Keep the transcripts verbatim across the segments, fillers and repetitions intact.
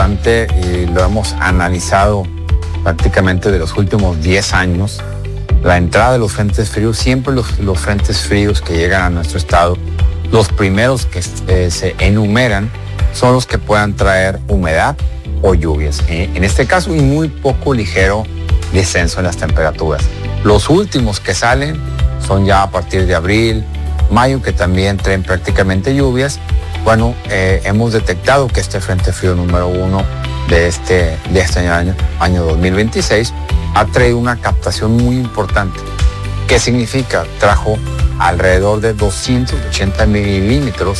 importante y lo hemos analizado prácticamente de los últimos diez años. La entrada de los frentes fríos, siempre los, los frentes fríos que llegan a nuestro estado, los primeros que eh, se enumeran son los que puedan traer humedad o lluvias. Eh, en este caso, y muy poco ligero descenso en las temperaturas. Los últimos que salen son ya a partir de abril, mayo, que también traen prácticamente lluvias. Bueno, eh, hemos detectado que este frente frío número uno de este, de este año, año dos mil veintiséis, ha traído una captación muy importante. ¿Qué significa? Trajo alrededor de doscientos ochenta milímetros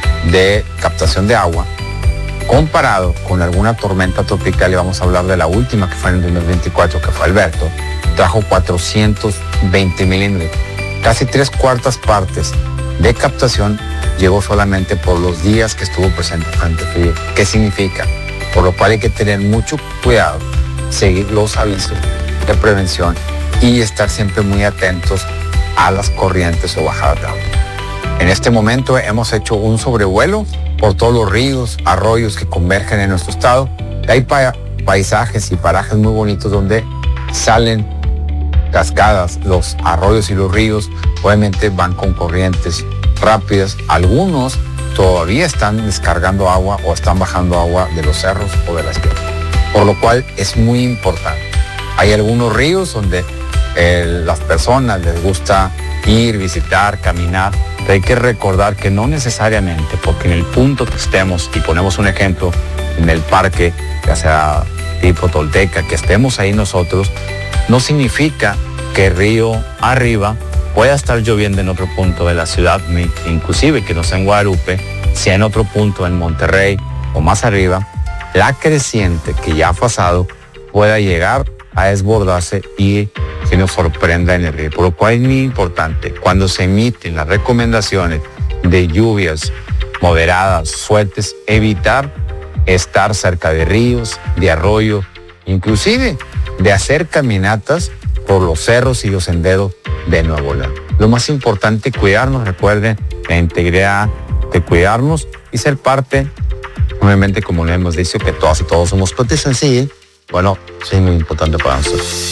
de captación de agua, comparado con alguna tormenta tropical, y vamos a hablar de la última que fue en el dos mil veinticuatro, que fue Alberto, trajo cuatrocientos veinte milímetros. Casi tres cuartas partes de captación llegó solamente por los días que estuvo presente el frente frío. ¿Qué significa? Por lo cual hay que tener mucho cuidado, seguir los avisos de prevención y estar siempre muy atentos a las corrientes o bajadas de agua. En este momento hemos hecho un sobrevuelo por todos los ríos, arroyos que convergen en nuestro estado. Hay pa paisajes y parajes muy bonitos donde salen cascadas. Los arroyos y los ríos obviamente van con corrientes rápidas. Algunos todavía están descargando agua o están bajando agua de los cerros o de las piedras, por lo cual es muy importante. Hay algunos ríos donde eh, las personas les gusta ir, visitar, caminar, pero hay que recordar que no necesariamente, porque en el punto que estemos, y ponemos un ejemplo, en el parque, ya sea tipo Tolteca, que estemos ahí nosotros, no significa que río arriba pueda estar lloviendo en otro punto de la ciudad, inclusive que no sea en Guadalupe, sea en otro punto en Monterrey o más arriba, la creciente que ya ha pasado pueda llegar a desbordarse y que nos sorprenda en el río. Por lo cual es muy importante, cuando se emiten las recomendaciones de lluvias moderadas, fuertes, evitar estar cerca de ríos, de arroyos, inclusive de hacer caminatas por los cerros y los senderos de Nuevo León. Lo más importante, cuidarnos, recuerden la integridad de cuidarnos y ser parte, obviamente, como le hemos dicho, que todas y todos somos parte sencilla. Bueno, sí, es muy importante para nosotros.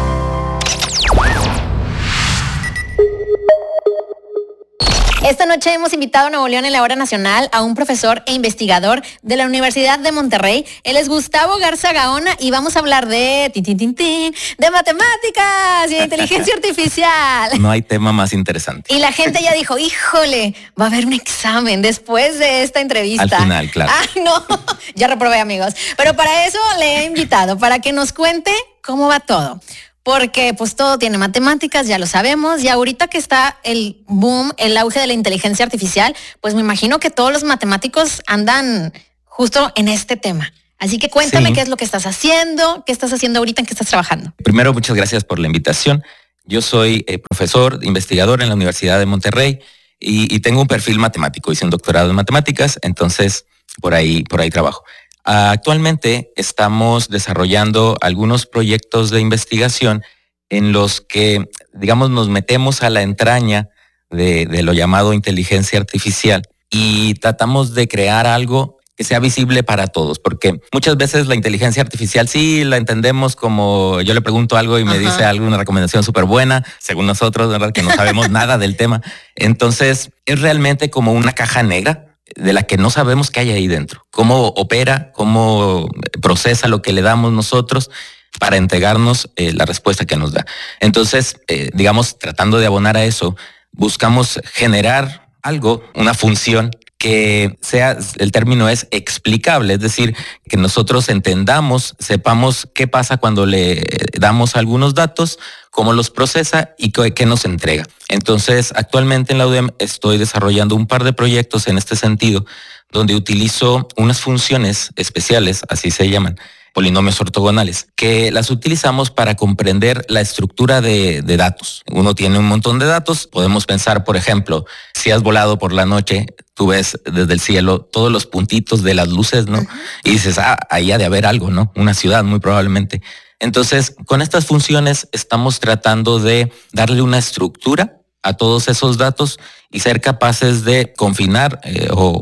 Esta noche hemos invitado a Nuevo León en la Hora Nacional a un profesor e investigador de la Universidad de Monterrey. Él es Gustavo Garza Gaona y vamos a hablar de tin, tin, tin, tin, de matemáticas y de inteligencia artificial. No hay tema más interesante. Y la gente ya dijo, híjole, va a haber un examen después de esta entrevista. Al final, claro. Ay, no, ya reprobé, amigos. Pero para eso le he invitado, para que nos cuente cómo va todo. Porque pues todo tiene matemáticas, ya lo sabemos, y ahorita que está el boom, el auge de la inteligencia artificial, pues me imagino que todos los matemáticos andan justo en este tema. Así que cuéntame sí. Qué es lo que estás haciendo, qué estás haciendo ahorita, en qué estás trabajando. Primero, muchas gracias por la invitación. Yo soy eh, profesor, investigador en la Universidad de Monterrey y, y tengo un perfil matemático, hice un doctorado en matemáticas, entonces por ahí, por ahí trabajo. Actualmente estamos desarrollando algunos proyectos de investigación en los que, digamos, nos metemos a la entraña de, de lo llamado inteligencia artificial y tratamos de crear algo que sea visible para todos, porque muchas veces la inteligencia artificial sí la entendemos como yo le pregunto algo y me Ajá. dice alguna recomendación súper buena, según nosotros, ¿verdad? Que no sabemos nada del tema. Entonces es realmente como una caja negra de la que no sabemos qué hay ahí dentro, cómo opera, cómo procesa lo que le damos nosotros para entregarnos eh, la respuesta que nos da. Entonces, eh, digamos, tratando de abonar a eso, buscamos generar algo, una función que sea, el término es explicable, es decir, que nosotros entendamos, sepamos qué pasa cuando le damos algunos datos, cómo los procesa y qué, qué nos entrega. Entonces, actualmente en la U D E M estoy desarrollando un par de proyectos en este sentido, donde utilizo unas funciones especiales, así se llaman, polinomios ortogonales, que las utilizamos para comprender la estructura de, de datos. Uno tiene un montón de datos, podemos pensar, por ejemplo, si has volado por la noche, tú ves desde el cielo todos los puntitos de las luces, ¿no? Uh-huh. Y dices, ah, ahí ha de haber algo, ¿no? Una ciudad, muy probablemente. Entonces, con estas funciones estamos tratando de darle una estructura a todos esos datos y ser capaces de confinar eh, o,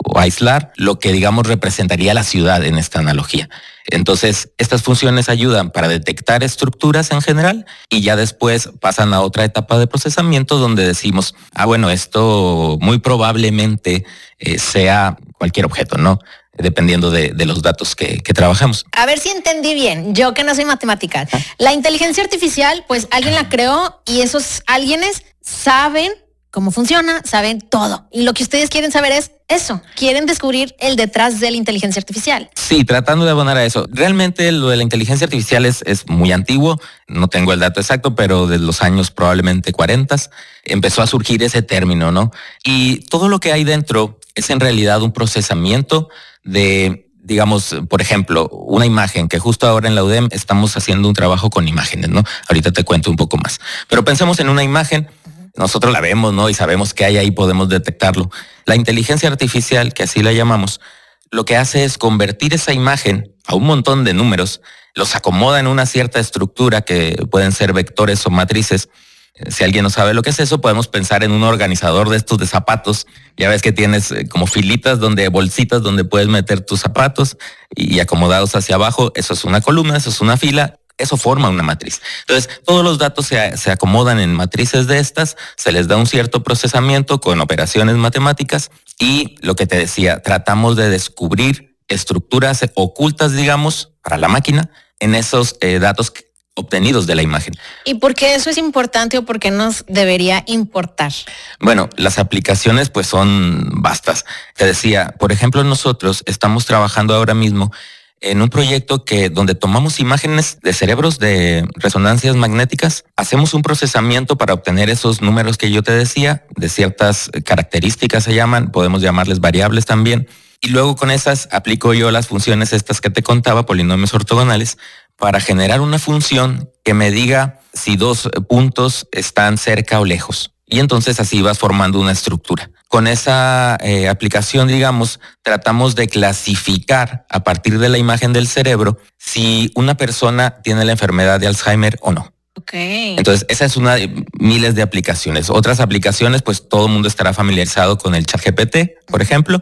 o aislar lo que digamos representaría la ciudad en esta analogía. Entonces, estas funciones ayudan para detectar estructuras en general y ya después pasan a otra etapa de procesamiento donde decimos, ah, bueno, esto muy probablemente eh, sea cualquier objeto, ¿no? Dependiendo de, de los datos que, que trabajamos. A ver si entendí bien, yo que no soy matemática. La inteligencia artificial, pues alguien la creó y esos alguienes saben cómo funciona, saben todo. Y lo que ustedes quieren saber es eso, quieren descubrir el detrás de la inteligencia artificial. Sí, tratando de abonar a eso. Realmente lo de la inteligencia artificial es, es muy antiguo, no tengo el dato exacto, pero de los años probablemente cuarenta empezó a surgir ese término, ¿no? Y todo lo que hay dentro es en realidad un procesamiento de, digamos, por ejemplo, una imagen que justo ahora en la U D E M estamos haciendo un trabajo con imágenes, ¿no? Ahorita te cuento un poco más. Pero pensemos en una imagen. Nosotros la vemos, ¿no? Y sabemos qué hay ahí, podemos detectarlo. La inteligencia artificial, que así la llamamos, lo que hace es convertir esa imagen a un montón de números, los acomoda en una cierta estructura que pueden ser vectores o matrices. Si alguien no sabe lo que es eso, podemos pensar en un organizador de estos de zapatos. Ya ves que tienes como filitas donde, bolsitas donde puedes meter tus zapatos y acomodados hacia abajo. Eso es una columna, eso es una fila. Eso forma una matriz. Entonces, todos los datos se, se acomodan en matrices de estas, se les da un cierto procesamiento con operaciones matemáticas y lo que te decía, tratamos de descubrir estructuras ocultas, digamos, para la máquina en esos eh, datos obtenidos de la imagen. ¿Y por qué eso es importante o por qué nos debería importar? Bueno, las aplicaciones pues son vastas. Te decía, por ejemplo, nosotros estamos trabajando ahora mismo en un proyecto que donde tomamos imágenes de cerebros de resonancias magnéticas, hacemos un procesamiento para obtener esos números que yo te decía, de ciertas características se llaman, podemos llamarles variables también, y luego con esas aplico yo las funciones estas que te contaba, polinomios ortogonales, para generar una función que me diga si dos puntos están cerca o lejos. Y entonces así vas formando una estructura. Con esa eh, aplicación, digamos, tratamos de clasificar a partir de la imagen del cerebro si una persona tiene la enfermedad de Alzheimer o no. Okay. Entonces, esa es una de miles de aplicaciones. Otras aplicaciones, pues todo el mundo estará familiarizado con el ChatGPT, por ejemplo.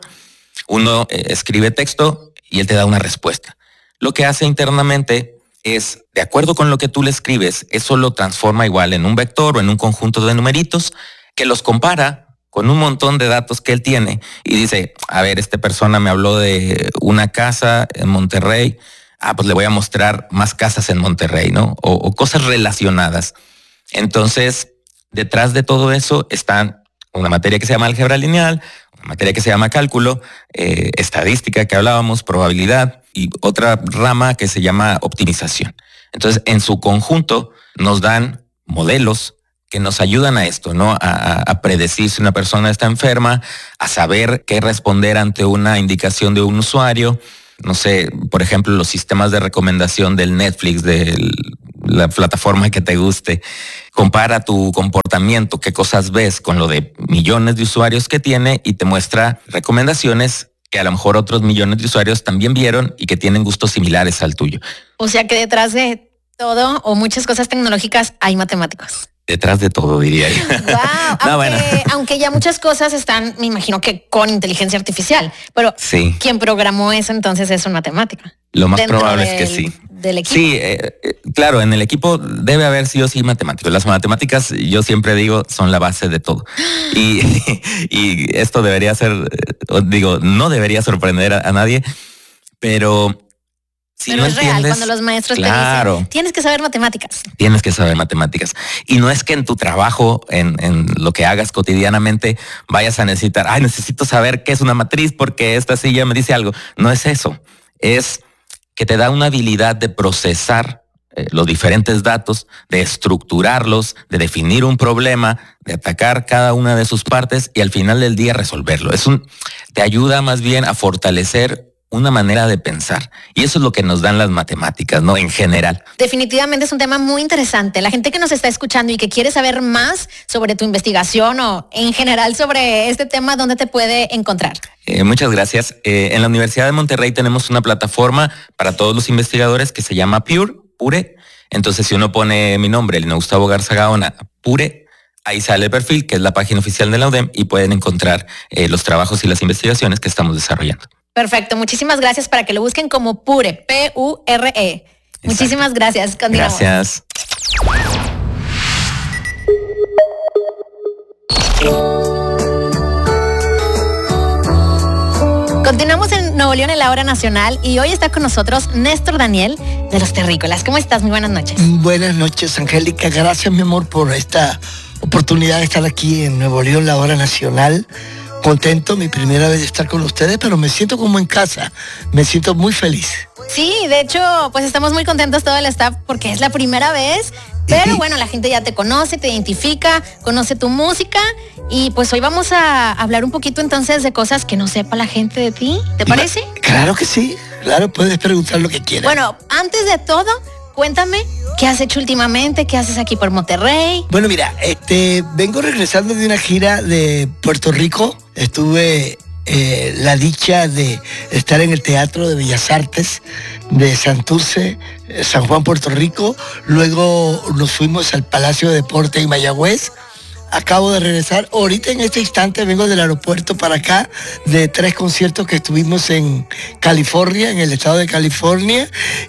Uno eh, escribe texto y él te da una respuesta. Lo que hace internamente es, de acuerdo con lo que tú le escribes, eso lo transforma igual en un vector o en un conjunto de numeritos que los compara con un montón de datos que él tiene y dice, a ver, esta persona me habló de una casa en Monterrey, ah, pues le voy a mostrar más casas en Monterrey, ¿no? O, o cosas relacionadas. Entonces, detrás de todo eso están una materia que se llama álgebra lineal, una materia que se llama cálculo, eh, estadística que hablábamos, probabilidad y otra rama que se llama optimización. Entonces, en su conjunto nos dan modelos que nos ayudan a esto, ¿no? A, a predecir si una persona está enferma, a saber qué responder ante una indicación de un usuario. No sé, por ejemplo, los sistemas de recomendación del Netflix, de la plataforma que te guste. Compara tu comportamiento, qué cosas ves con lo de millones de usuarios que tiene y te muestra recomendaciones que a lo mejor otros millones de usuarios también vieron y que tienen gustos similares al tuyo. O sea que detrás de todo o muchas cosas tecnológicas hay matemáticos. Detrás de todo, diría yo. Wow, no, aunque, bueno. aunque ya muchas cosas están, me imagino que con inteligencia artificial, pero sí. Quien programó eso entonces es un matemático. Lo más Dentro probable del, es que sí. Del equipo. Sí, eh, claro, en el equipo debe haber sí o sí matemáticos. Las matemáticas, yo siempre digo, son la base de todo. Y, y esto debería ser, digo, no debería sorprender a, a nadie, pero... Si Pero no es entiendes, real cuando los maestros claro, te dicen, tienes que saber matemáticas. Tienes que saber matemáticas. Y no es que en tu trabajo, en, en lo que hagas cotidianamente, vayas a necesitar, ay, necesito saber qué es una matriz porque esta silla me dice algo. No es eso. Es que te da una habilidad de procesar eh, los diferentes datos, de estructurarlos, de definir un problema, de atacar cada una de sus partes y al final del día resolverlo. Es un, te ayuda más bien a fortalecer una manera de pensar. Y eso es lo que nos dan las matemáticas, ¿no? En general. Definitivamente es un tema muy interesante. La gente que nos está escuchando y que quiere saber más sobre tu investigación o en general sobre este tema, ¿dónde te puede encontrar? Eh, muchas gracias. Eh, en la Universidad de Monterrey tenemos una plataforma para todos los investigadores que se llama Pure, Pure. Entonces, si uno pone mi nombre, el Gustavo Garza Gaona, Pure, ahí sale el perfil, que es la página oficial de la U D E M, y pueden encontrar eh, los trabajos y las investigaciones que estamos desarrollando. Perfecto, muchísimas gracias, para que lo busquen como Pure, P U R E. Exacto. Muchísimas gracias. Continuamos. Gracias. Continuamos en Nuevo León en la hora nacional y hoy está con nosotros Néstor Daniel de Los Terrícolas. ¿Cómo estás? Muy buenas noches. Buenas noches, Angélica. Gracias, mi amor, por esta oportunidad de estar aquí en Nuevo León, la hora nacional. Contento, mi primera vez de estar con ustedes, pero me siento como en casa. Me siento muy feliz. Sí, de hecho, pues estamos muy contentos todo el staff porque es la primera vez. Pero bueno, la gente ya te conoce, te identifica, conoce tu música y pues hoy vamos a hablar un poquito entonces de cosas que no sepa la gente de ti. ¿Te parece? Claro que sí, claro, puedes preguntar lo que quieras. Bueno, antes de todo, cuéntame qué has hecho últimamente, qué haces aquí por Monterrey. Bueno, mira, este, vengo regresando de una gira de Puerto Rico. Estuve eh, la dicha de estar en el Teatro de Bellas Artes de Santurce, San Juan, Puerto Rico. Luego nos fuimos al Palacio de Deporte en Mayagüez. Acabo de regresar. Ahorita en este instante vengo del aeropuerto para acá de tres conciertos que estuvimos en California, en el estado de California.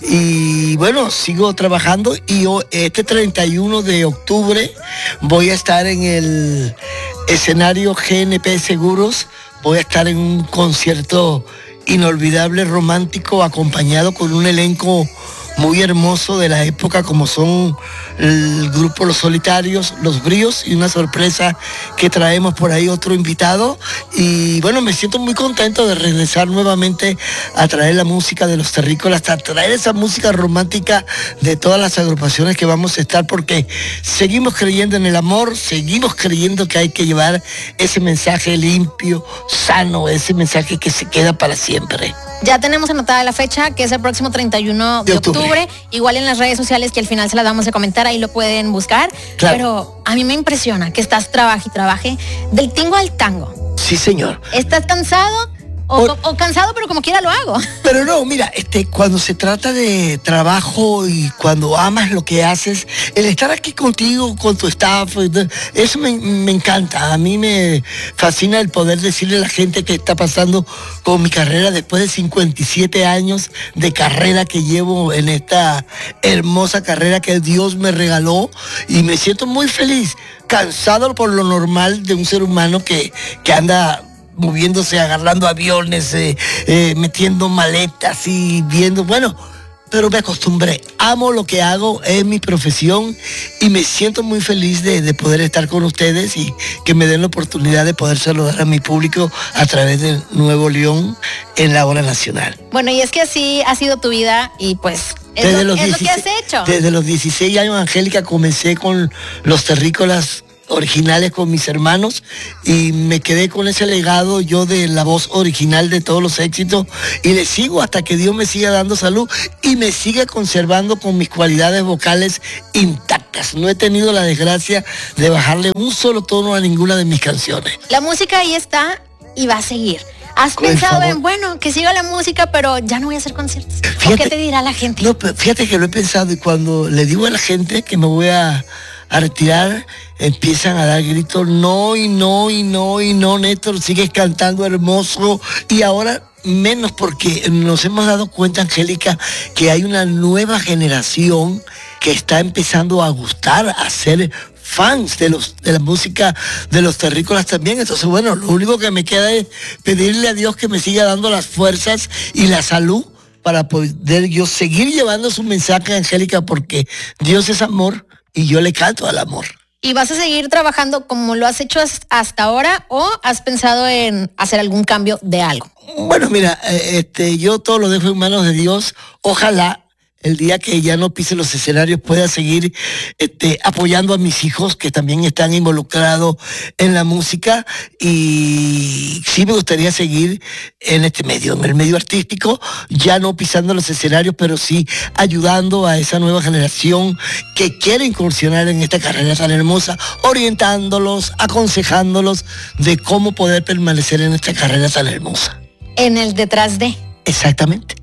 Y bueno, sigo trabajando y este treinta y uno de octubre voy a estar en el escenario G N P Seguros. Voy a estar en un concierto inolvidable, romántico, acompañado con un elenco muy hermoso de la época, como son el grupo Los Solitarios, Los Bríos, y una sorpresa que traemos por ahí, otro invitado. Y bueno, me siento muy contento de regresar nuevamente a traer la música de Los Terrícolas, a traer esa música romántica de todas las agrupaciones que vamos a estar, porque seguimos creyendo en el amor, seguimos creyendo que hay que llevar ese mensaje limpio, sano, ese mensaje que se queda para siempre. Ya tenemos anotada la fecha, que es el próximo treinta y uno de octubre. octubre. Igual en las redes sociales, que al final se las vamos a comentar, ahí lo pueden buscar. Claro. Pero a mí me impresiona que estás trabaje y trabaje del tingo al tango. Sí, señor. ¿Estás cansado? O, o, o cansado, pero como quiera lo hago. Pero no, mira, este, cuando se trata de trabajo y cuando amas lo que haces, el estar aquí contigo, con tu staff, eso me, me encanta. A mí me fascina el poder decirle a la gente que está pasando con mi carrera después de cincuenta y siete años de carrera que llevo en esta hermosa carrera que Dios me regaló, y me siento muy feliz, cansado por lo normal de un ser humano que, que anda moviéndose, agarrando aviones, eh, eh, metiendo maletas y viendo, bueno, pero me acostumbré. Amo lo que hago, es mi profesión, y me siento muy feliz de, de poder estar con ustedes y que me den la oportunidad de poder saludar a mi público a través de Nuevo León en la hora nacional. Bueno, y es que así ha sido tu vida y pues es, desde lo, los es dieciséis, lo que has hecho. Desde los dieciséis años, Angélica, comencé con Los Terrícolas originales con mis hermanos, y me quedé con ese legado yo de la voz original de todos los éxitos, y le sigo hasta que Dios me siga dando salud y me siga conservando con mis cualidades vocales intactas. No he tenido la desgracia de bajarle un solo tono a ninguna de mis canciones. La música ahí está y va a seguir. ¿Has Con pensado en, bueno, que siga la música, pero ya no voy a hacer conciertos? Fíjate, ¿O qué te dirá la gente? No, pero fíjate que lo he pensado, y cuando le digo a la gente que me voy a a retirar, empiezan a dar gritos, no, y no, y no, y no, Néstor, sigues cantando hermoso. Y ahora menos, porque nos hemos dado cuenta, Angélica, que hay una nueva generación que está empezando a gustar, a ser fans de los de la música de Los Terrícolas también. Entonces, bueno, lo único que me queda es pedirle a Dios que me siga dando las fuerzas y la salud para poder yo seguir llevando su mensaje, Angélica, porque Dios es amor y yo le canto al amor. ¿Y vas a seguir trabajando como lo has hecho hasta ahora, o has pensado en hacer algún cambio de algo? Bueno, mira, este, yo todo lo dejo en manos de Dios. Ojalá el día que ya no pise los escenarios pueda seguir este, apoyando a mis hijos, que también están involucrados en la música, y sí me gustaría seguir en este medio, en el medio artístico, ya no pisando los escenarios, pero sí ayudando a esa nueva generación que quiere incursionar en esta carrera tan hermosa, orientándolos, aconsejándolos de cómo poder permanecer en esta carrera tan hermosa. En el detrás de. Exactamente.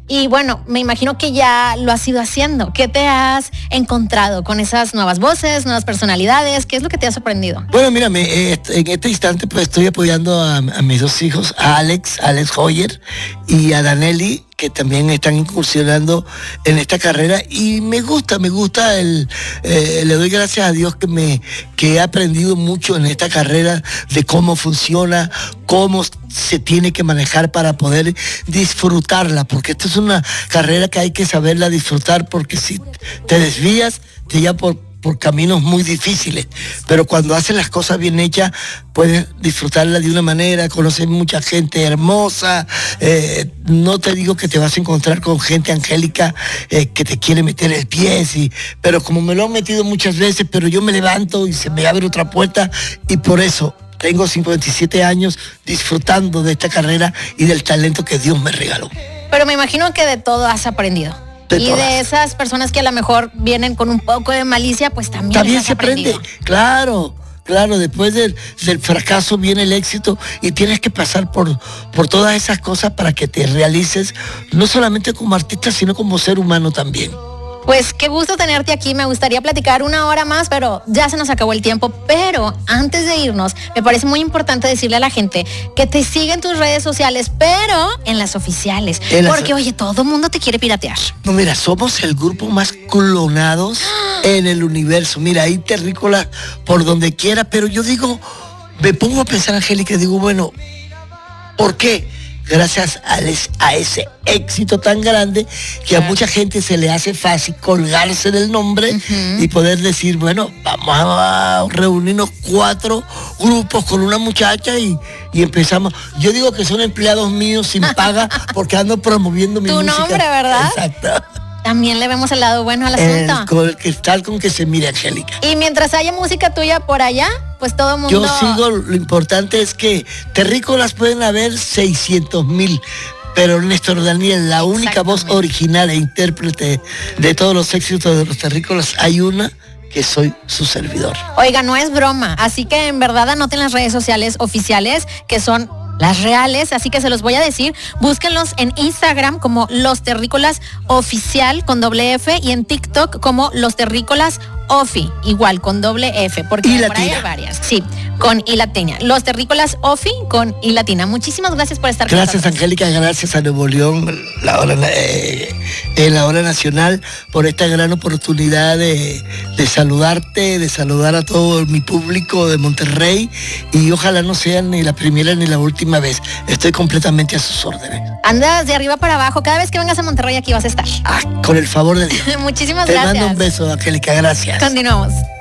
Y bueno, me imagino que ya lo has ido haciendo. ¿Qué te has encontrado con esas nuevas voces, nuevas personalidades? ¿Qué es lo que te ha sorprendido? Bueno, mírame, eh, en este instante pues estoy apoyando a, a mis dos hijos, a Alex, Alex Hoyer y a Danelli, que también están incursionando en esta carrera y me gusta, me gusta el, eh, le doy gracias a Dios que me, que he aprendido mucho en esta carrera de cómo funciona, cómo se tiene que manejar para poder disfrutarla, porque esta es una carrera que hay que saberla disfrutar, porque si te desvías, te lleva por por caminos muy difíciles, pero cuando haces las cosas bien hechas puedes disfrutarla de una manera, conocer mucha gente hermosa, eh, no te digo que te vas a encontrar con gente angélica eh, que te quiere meter el pie, sí, pero como me lo han metido muchas veces, pero yo me levanto y se me abre otra puerta y por eso tengo cincuenta y siete años disfrutando de esta carrera y del talento que Dios me regaló. Pero me imagino que de todo has aprendido. De y todas. De esas personas que a lo mejor vienen con un poco de malicia, pues también, también se aprendido. aprende, claro, claro, después del, del fracaso viene el éxito y tienes que pasar por, por todas esas cosas para que te realices, no solamente como artista, sino como ser humano también. Pues qué gusto tenerte aquí, me gustaría platicar una hora más, pero ya se nos acabó el tiempo. Pero antes de irnos, me parece muy importante decirle a la gente que te siga en tus redes sociales, pero en las oficiales. En porque, las... oye, todo el mundo te quiere piratear. No, mira, somos el grupo más clonados en el universo. Mira, hay terrícolas por donde quiera, pero yo digo, me pongo a pensar, Angélica, y digo, bueno, ¿por qué? Gracias a, les, a ese éxito tan grande que claro. a mucha gente se le hace fácil colgarse del nombre uh-huh. y poder decir, bueno, vamos a reunirnos cuatro grupos con una muchacha y, y empezamos. Yo digo que son empleados míos sin paga porque ando promoviendo mi tu música. Tu nombre, ¿verdad? Exacto. También le vemos el lado bueno al asunto. El, con el cristal con que se mire, Angélica. Y mientras haya música tuya por allá, pues todo el mundo... Yo sigo, lo importante es que terrícolas pueden haber seiscientos mil, pero Néstor Daniel, la única voz original e intérprete de todos los éxitos de los terrícolas, hay una que soy su servidor. Oiga, no es broma, así que en verdad anoten las redes sociales oficiales, que son las reales, así que se los voy a decir. Búsquenlos en Instagram como Los Terrícolas Oficial con doble F y en TikTok como Los Terrícolas Ofi, igual con doble F, porque y por ahí hay varias. Sí, con I latina. Los Terrícolas Ofi con I latina. Muchísimas gracias por estar con nosotros. Gracias, Angélica, gracias a Nuevo León, la hora, eh, en la hora nacional, por esta gran oportunidad de, de saludarte, de saludar a todo mi público de Monterrey y ojalá no sea ni la primera ni la última vez. Estoy completamente a sus órdenes. Andas de arriba para abajo. Cada vez que vengas a Monterrey aquí vas a estar. Ah, con el favor de Dios. Muchísimas Te gracias. Te mando un beso, Angélica. Gracias. Continuamos.